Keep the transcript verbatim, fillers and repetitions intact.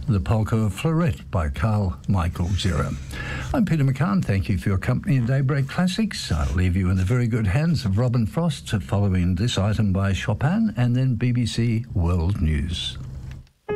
the polka Florette by Carl Michael Zera. I'm Peter McCann. Thank you for your company in Daybreak Classics. I'll leave you in the very good hands of Robin Frost following this item by Chopin and then B B C World News.